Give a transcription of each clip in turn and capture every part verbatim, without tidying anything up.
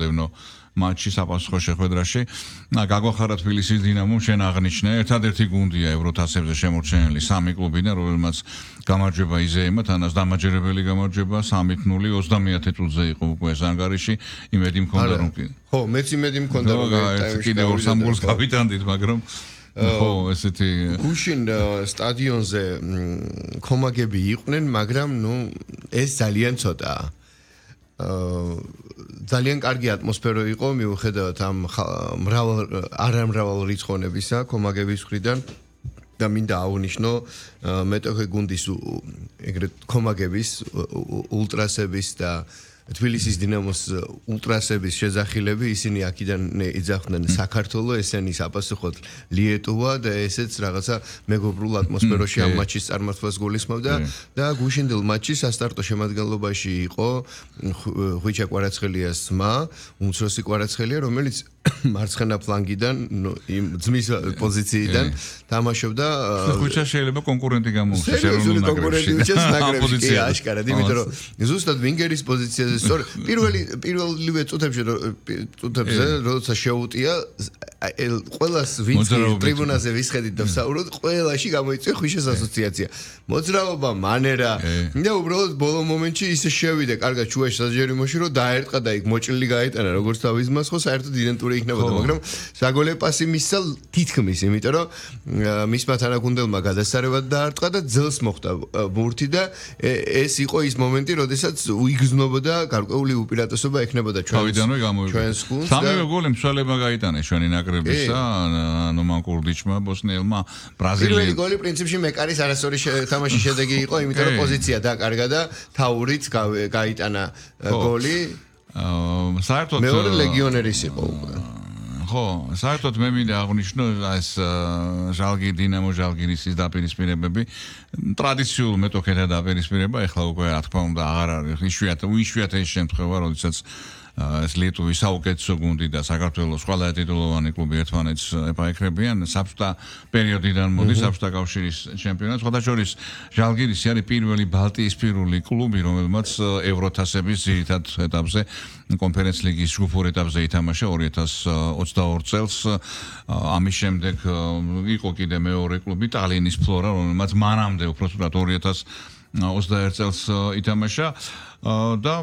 სამგზადევნო матчი საპასუხო შეხვედრაში. გაგვახარა თბილისის დინამომ შენ აღნიშნე, ერთადერთი გუნდია ევროთასებზე შემორჩენილი სამი კლუბიდან, რომელმაც გამარჯვება იზეიმა, თანაც დამაჯერებელი გამარჯვება სამი ნული ოცდამეათე წუთზე იყო უკვე ეს ანგარიში. იმედი მქონდა რომ ხო, მეც იმედი მქონდა რომ კიდევ ორ სამ გოლს გავიტანდით, მაგრამ ხო, ესეთი გუშინ სტადიონზე კომაგები იყვნენ, მაგრამ ნუ ეს ძალიან ცოტაა. ძალიან კარგი ატმოსფერო იყო, მიუხედავად ამ მრავალ არამრავალ რიცხოვნებისა კომაგების მხრიდან და მინდა აღვნიშნო მეტოქე გუნდის ეგრეთ კომაგების ულტრასების და თბილისის დინამოს ულტრასების შეძახილები ისინი აქედან იძახდნენ საქართველოს, ესენი საპასუხოდ ლიეტუვა და ესეც რაღაცა მეგობრულ ატმოსფეროში ამ მატჩის წარმართვას გულისხმობდა და გუშინდელ მატჩში სასტარტო შემადგენლობაში იყო ღვიჩა კვარაცხელიას ძმა, უმცროსი კვარაცხელია, რომელიც მარცხენა ფლანგიდან იმ ძმის პოზიციიდან თამაშობდა. ხვიჩა შეიძლება კონკურენტი გამოუხდეს ეროვნულ ნაკრებში. კი, აშკარად, იმიტომ რომ ზუსტად ვინგერის პოზიციაზე სწორ პირველი პირველივე წუთებში წუთებზე როცა შეუტია ყველას ვინც ტრიბუნაზე ვისხედით და ვსაუბრობთ, ყველაში გამოიწვია ხვიშას ასოციაცია. მოძრაობა, მანერა და უბრალოდ ბოლო მომენტში ისე შევიდა კარგად ჩუაში საჯერიმოში, რომ დაერტყა და იქ მოჭრილი გაეტანა როგორც თავის ძმას, ხო საერთოდ იდენტური იქნებოდა, მაგრამ საგოლე პასი მისცა თითქმის, იმიტომ რომ მისმა თანაგუნდელმა გადასარევად დაარტყა და ძელს მოხვდა ბურთი და ეს იყო ის მომენტი, როდესაც უიგრძნობოდა გარკვეული უპირატესობა ექნებოდა ჩვენს გუნდს. სამივე გოლი მსვლელება გაიტანა ჩვენი ნაკრებისა, ანუ მან კურდიჩმა, ბოსნიელმა, ბრაზილიელმა. პირველი გოლი პრინციპში მეკარის არასწორი თამაშის შედეგი იყო, იმიტომ რომ პოზიცია დაკარგა და თაურით გაიტანა გოლი. საერთოდ მეორე ლეგიონერის იყო უკვე. ხო, საერთოდ მე მინდა აღვნიშნო ეს ჟალგი დინამო ჟალგირისის დაპირისპირებები, ტრადიციულ მეტოქეთა დაპირისპირება, ეხლა უკვე რა თქმა უნდა აღარ არის იშვიათი, უიშვიათი ეს შემთხვევა, როდესაც ეს ლიტვის საუკეთესო გუნდი და საქართველოს ყველა ტიტულოვანი კლუბი ერთმანეთს ეპაექრებიან საბჭოთა პერიოდიდან მოდის საბჭოთა კავშირის ჩემპიონატს. სხვადასხვა ჟალგირისი არის პირველი ბალტიისპირული კლუბი, რომელმაც ევროთასების ძირითად ეტაპზე კონფერენც ლიგის ჯგუფურ ეტაპზე ითამაშა ორი ათას ოცდაორი წელს. ამის შემდეგ იყო კიდე მეორე კლუბი ტალინის ფლორა, რომელმაც მანამდე უბრალოდ ორი ათას ოცდაერთი წელს ითამაშა. და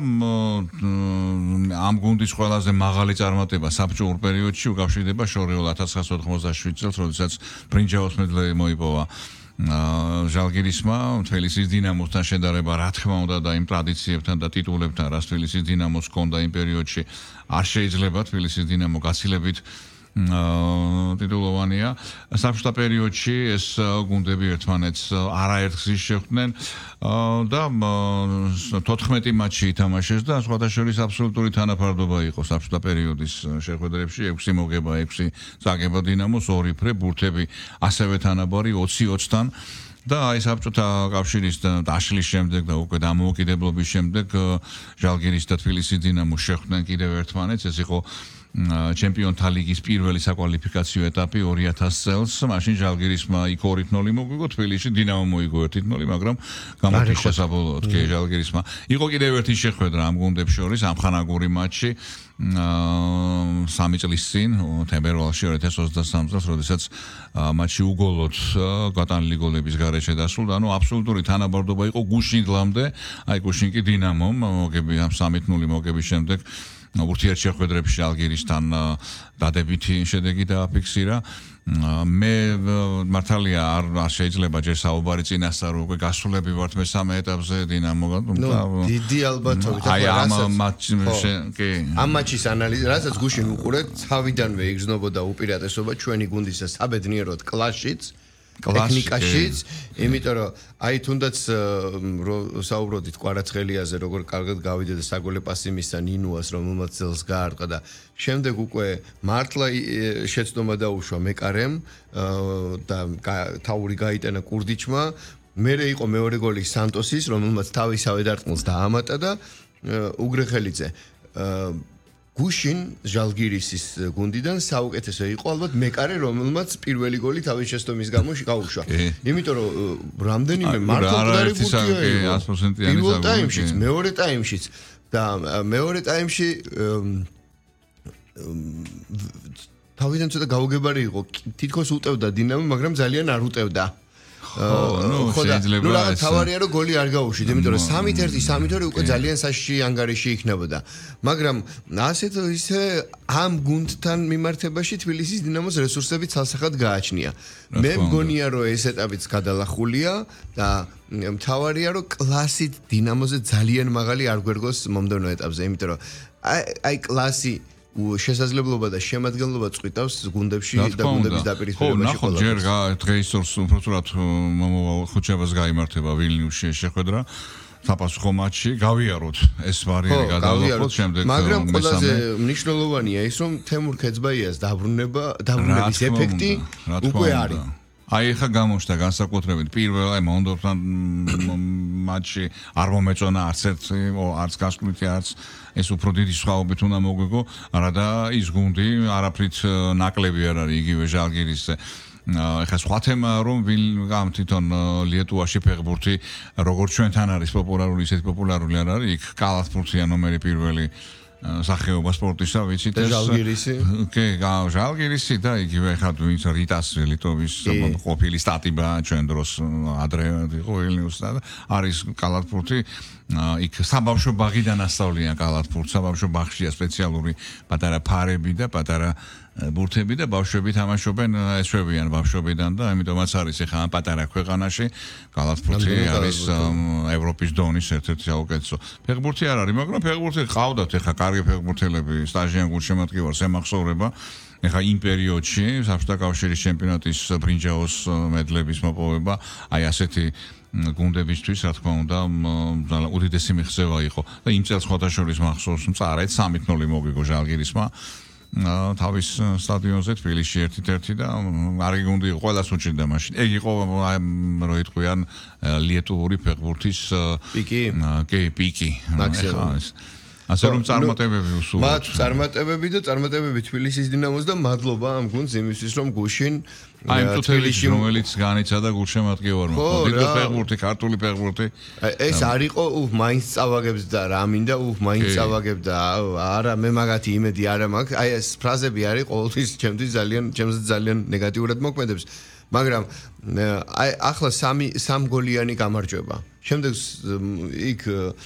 ამ გუნდის ყველაზე მაღალი წარმატება საბჭოურ პერიოდში უკავშირდება შორეულ ათას ცხრაასი ოთხმოცდაშვიდ წელს, როდესაც ბრინჯაოს მედლი მოიპოვა ჟალგირისმა. თბილისის დინამოსთან შედარება რა თქმა უნდა და იმ ტრადიციებთან და ტიტულებთან, რაც თბილისის დინამოს ჰქონდა იმ პერიოდში, არ შეიძლება თბილისის დინამო გაცილებით ტიტულოვანია. საბჭოთა პერიოდში ეს გუნდები ერთმანეთს არაერთგზის შეხვდნენ და თოთხმეტი მატჩი ითამაშეს და სხვადასხვა აბსოლუტური თანაფარდობა იყო საბჭოთა პერიოდის შეხვედრებში, ექვსი მოგება, ექვსი წაგება დინამოს, ორი ფრე, ბურთები ასევე თანაბარი ოცი ოცთან. და აი საბჭოთა კავშირის დაშლის შემდეგ და უკვე დამოუკიდებლობის შემდეგ ჟალგირის და თბილისის დინამო შეხვდნენ კიდევ ერთმანეთს. ეს იყო ჩემპიონთა ლიგის პირველი საკვალიფიკაციო ეტაპი ორი ათას წელს. მაშინ ჟალგირისმა იქ ორი ნული მოიგო, თბილისში დინამომ მოიგო ერთი ნული, მაგრამ გამოთიშა საბოლოოდ კი ჟალგირისმა. იყო კიდევ ერთი შეხვედრა ამ გუნდებს შორის, ამხანაგური მატჩი სამი წლის წინ, თებერვალში ორი ათას ოცდასამი წელს, როდესაც მატჩი უგოლოდ გატანილი გოლების გარეშე დასრულდა. ანუ აბსოლუტური თანაბარდობა იყო გუშინდლამდე, აი გუშინ კი დინამომ მოგები ამ სამი ნული მოგების შემდეგ ურთიერთშეხვედრებში ჟალგირისთან დადებითი შედეგი დააფიქსირა. მე მართალია არ შეიძლება ჯერ საუბარი წინასწარ უკვე გასულები ვართ მესამე ეტაპზე დინამო. ნუ დიდი ალბათობით აი ამ მატჩში კი ამ მატჩის ანალიზი, რასაც გუშინ უყურეთ, თავიდანვე იგრძნობოდა უპირატესობა ჩვენი გუნდისა საბედნიეროდ კლასშიც, ტექნიკაშიც, იმიტომ რომ აი თუნდაც საუბრობდით კვარაცხელიაზე, როგორ კარგად გავიდა და საგოლე პასი მისცა ნინუას, რომელმაც ძელს გაარტყა და შემდეგ უკვე მართლა შეცდომა დაუშვა მეკარემ და თაური გაიტანა კურდიჩმა. მერე იყო მეორე გოლი სანტოსის, რომელმაც თავისავე დარტყმულს დაამატა და უგრეხელიძე გუშინ ჟალგირისის გუნდიდან საუკეთესო იყო ალბათ მეკარე, რომელმაც პირველი გოლი თავის შეცდომის გამო გაუშვა. იმიტომ რომ რამდენიმე მართლმკვდარი გუნდია პირველ ტაიმშიც, მეორე ტაიმშიც და მეორე ტაიმში თავიდან ცოტა გაუგებარი იყო. თითქოს უტევდა დინამო, მაგრამ ძალიან არ უტევდა. ხო, შეიძლება ნუ რაღაც თავარია რომ გოლი არ გაუშვით, იმიტომ რომ სამით ერთი, სამით ორი უკვე ძალიან საშიში ანგარიში იქნებოდა. მაგრამ ასეთ ისე ამ გუნდთან მიმართებაში თბილისის დინამოს რესურსები ცალსახად გააჩნია. მე მგონია რომ ეს ეტაპიც გადალახულია და თავარია რომ კლასით დინამოზე ძალიან მაღალი არ გვერგოს მომდევნო ეტაპზე, იმიტომ რომ აი კლასი შესაძლებლობა და შემადგენლობა წვითავს გუნდებში და გუნდების დაპირისპირებაში ხო, ნახო ჯერ დღეისօრს უბრალოდ მომავალ ხუთშაბათს გაიმართება ვილნიუსში შეხვედრა საპასუხო მატჩი გავიაროთ ეს ვარიანტი გადავიღოთ შემდეგ მაგრამ ყველაზე მნიშვნელოვანია ის რომ თემურ ქეძბაიას დაბრუნება დაბრუნების ეფექტი უკვე არის აი ხა გამოჩნდა განსაკუთრებით პირველ აი მონდორთან მატჩი არ მომეწონა არც ერთი არც გასვლითი არც ეს უფრო დიდი სხვაობით უნდა მოგვიგო არადა ის გუნდი არაფრით ნაკლები არ არის იგივე ჟალგირისზე ეხლა სხვა თემა რომ ვინ თვითონ ლიეტუვაში ფეხბურთი როგორც ჩვენთან არის პოპულარული ისეთ პოპულარული არ არის იქ კალათბურთია ნომერი პირველი სახეობა სპორტისა ვიცით ეს ჟალგირისი კი ჟალგირისი და იგივე ხა ვინც რიტას ლიტოვის ყოფილი სტატიბა ჩვენ დროს ადრე იყო ვილნიუსსა და არის კალათბურთი იქ საბავშვო ბაღიდან ასწავლიან კალათბურთს საბავშვო ბაღშია სპეციალური პატარა ფარები და პატარა ბურთები და ბავშვები თამაშობენ ეშვებიან ბავშვობიდან და ამიტომაც არის ახლა პატარა ქვეყანაში კალათბურთი არის ევროპის დონის ერთ-ერთი საუკეთესო ფეხბურთი არ არის მაგრამ ფეხბურთი ყავდათ ახლა კარგი ფეხბურთელები სტაჟიან გულშემატკივარს ემახსოვრება ახლა იმ პერიოდში საბჭოთა კავშირის ჩემპიონატის ბრინჯაოს მედლების მოპოვება აი ასეთი გუნდებისთვის რა თქმა უნდა უდიდესი მიღწევა იყო და იმ წელს ხოთაშორის მახსოვს მწარედ სამი ნული მოგიგო ჟალგირისმა თავის სტადიონზე თბილისში ერთ-ერთი და არი გუნდი იყო ყველას უჭირდა მაშინ ეგ იყო რო იტყვიან ლიეტუვური ფეხბურთის პიკი კი პიკი მაქსიმუმი ასე რომ წარმატებები უსურვოთ მათ წარმატებები და წარმატებები თბილისის დინამოს და მადლობა ამ გუნდს იმისთვის რომ გუშინ აი თბილისში რომელიც განიცადა გულშემატკივარმა ხო დიდი ფეხბურთი ქართული ფეხბურთი ეს არ იყო უх მაინც წავაგებს და რა მინდა უх მაინც წავაგებ და არა მე მაგათი იმედი არა მაქვს აი ეს ფრაზები არის ყოველთვის ჩემთვის ძალიან ჩემს ძალიან ნეგატიურად მოქმედებს მაგრამ აი ახლა სამი სამგოლიანი გამარჯვება შემდეგ იქ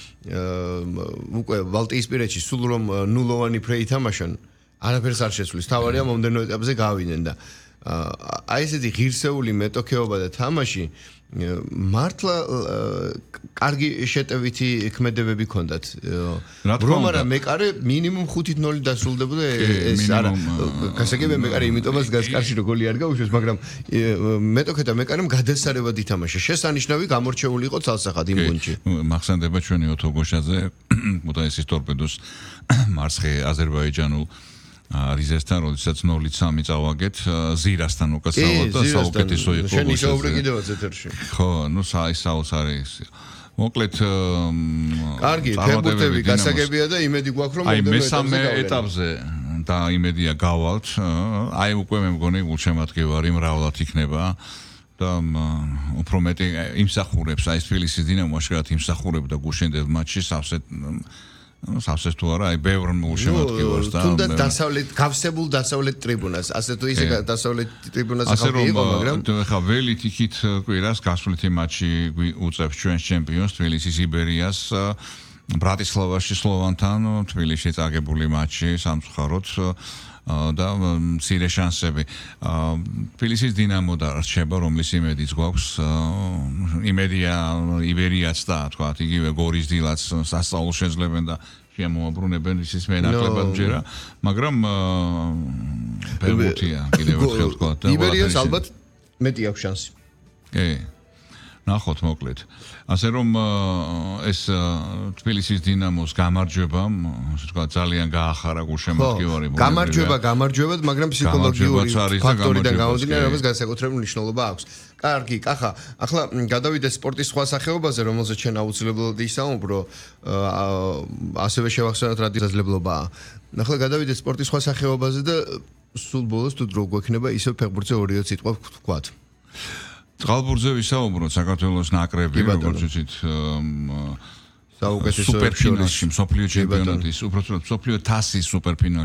უკვე ბალტიისპირეთში სულ რომ ნულოვანი ფრეი თამაშან არაფერს არ შეცვლის თავარია მომდენო ეტაპზე გავიდნენ და აი ესეთი ღირსეული მეტოქეობა და თამაში მართლა კარგი შეტევითი ქმედებები ჰქონდათ რომ არა მეკარე მინიმუმ ხუთი ნული დასრულდებოდა ეს არა გასაგებია მეკარე იმიტომაც გასკარში რო გოლი არ გაუშვეს მაგრამ მეტოქე და მეკარემ გადასარევად ითამაშა შესანიშნავი გამორჩეული იყო ცალსახად იმ გუნდში მახსენდება ჩვენი ოთო გოშაძე მუდაისის ტორპედოს მარცხე აზერბაიჯანულ რიზესთან როდესაც ნული სამი წავაგეთ ზირასთან უკაცრავად და საუკეთესო იყო შენ ისაუბრე კიდევაც ეთერში ხო ნუ საისაუს არის მოკლედ კარგი ფეხბურთები გასაგებია და იმედი გვაქვს რომ აი მესამე ეტაპზე და იმედია გავალთ აი უკვე მე მგონი გულშემატკივარი მრავლად იქნება და უფრო მეტი იმსახურებს აი თბილისის დინამო აშკარად იმსახურებდა გუშინდელ მატჩში სავსე სავსეს თუ არა აი ბევრ გულშემატკივარს და თუნდაც დასავლეთ გავსებულ დასავლეთ ტრიბუნას ასე თუ ისე დასავლეთ ტრიბუნაზე ხალხი იყო მაგრამ ახლა ველით იქით კვირას გასვლითი მატჩი უწევს ჩვენს ჩემპიონს თბილისის იბერიას ბრატისლავაში სლოვანთან თბილისში წაგებული მატჩი სამწუხაროდ და მცირე შანსები თბილისის დინამო და რჩება რომლის იმედიც გვაქვს იმედია იბერიაც და თქვა იგივე გორის დილაც სასწაულს შეძლებენ და შემოაბრუნებენ ისის მენაკლებად ჯერა მაგრამ ფეხბურთია კიდევ ერთხელ თქვა და იბერიას ალბათ მეტი აქვს შანსი კი ნახოთ მოკლედ ასე რომ ეს თბილისის დინამოს გამარჯვებამ ასე თქვა ძალიან გაახარა გულშემატკივარი გამარჯვება გამარჯვებად მაგრამ ფსიქოლოგიური ფაქტორიდან გამომდინარე რომელიც განსაკუთრებული მნიშვნელობა აქვს კარგი კახა ახლა გადავიდე სპორტის სხვა სახეობაზე რომელზეც ჩვენ აუცილებლად ისაუბრო ასევე შევახსენოთ რა დაზლებლებაა ახლა გადავიდე სპორტის სხვა სახეობაზე და სულ ბოლოს თუ დრო გვექნება ისევ ფეხბურთზე ორი სიტყვა ვთქვათ წყალბურთზე ვისაუბროთ საქართველოს ნაკრები როგორც ვიცით საუკეთესო სუპერფინალში მსოფლიო ჩემპიონატის უბრალოდ მსოფლიო თასის სუპერფინალში